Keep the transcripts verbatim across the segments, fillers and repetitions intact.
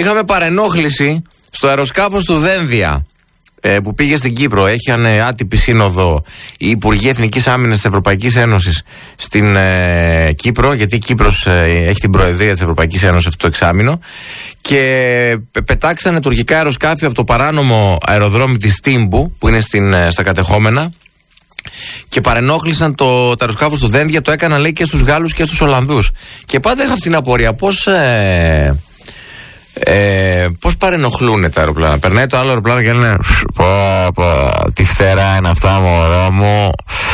είχαμε παρενόχληση στο αεροσκάφος του Δένδια, που πήγε στην Κύπρο. Έχαν άτυπη σύνοδο οι Υπουργοί Εθνικής Άμυνας της Ευρωπαϊκής Ένωσης στην ε, Κύπρο, γιατί η Κύπρος ε, έχει την προεδρία της Ευρωπαϊκής Ένωσης αυτό το εξάμηνο, και πετάξανε τουρκικά αεροσκάφη από το παράνομο αεροδρόμιο της Τύμπου, που είναι στην, ε, στα κατεχόμενα, και παρενόχλησαν το, το αεροσκάφος του Δένδια. Το έκαναν, λέει, και στους Γάλλους και στους Ολλανδούς. Και πάντα είχα αυτήν την απορία, πώς ε, Ε, πώς παρενοχλούνε τα αεροπλάνα. Περνάει το άλλο αεροπλάνο και λένε πω πω, τι φτερά είναι αυτά, μωρό μου.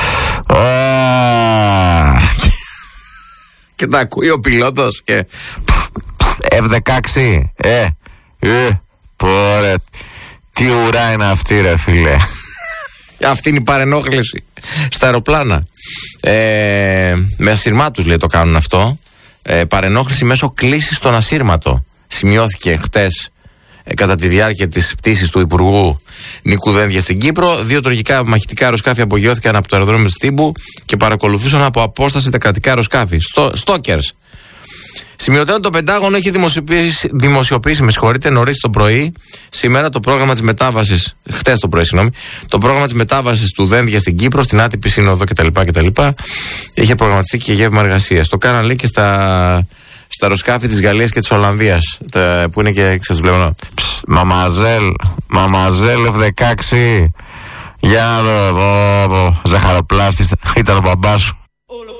Και τα ακούει ο πιλότος και εφ δεκαέξι. Ε, ε, πόρε, τι ουρά είναι αυτή, ρε φίλε. Αυτή είναι η παρενόχληση στα αεροπλάνα. ε, Με ασυρμάτους, λέει, το κάνουν αυτό. ε, Παρενόχληση μέσω κλήσης στον ασύρματο σημειώθηκε χτες ε, κατά τη διάρκεια της πτήσης του Υπουργού Νίκου Δένδια στην Κύπρο. Δύο τουρκικά μαχητικά αεροσκάφη απογειώθηκαν από το αεροδρόμιο της Τύμπου και παρακολουθούσαν από απόσταση τα κρατικά αεροσκάφη. Στο, Στόκερς. Σημειωτέων, το Πεντάγωνο έχει δημοσιοποιήσει, δημοσιοποιήσει με συγχωρείτε, νωρίς το πρωί, σήμερα το πρόγραμμα της μετάβασης, χτες το πρωί, συγγνώμη, το πρόγραμμα της μετάβασης του Δένδια στην Κύπρο, στην άτυπη σύνοδο κτλ. κτλ. Είχε προγραμματιστεί και γεύμα εργασίας. Το κάναν, λέει, και στα. Στα αεροσκάφη της Γαλλίας και της Ολλανδίας, τα, που είναι και, σας βλέπω, μαμαζέλ, μαμαζέλ εφ δεκαέξι, για να δω, ζαχαροπλάστης, ήταν ο μπαμπάς σου.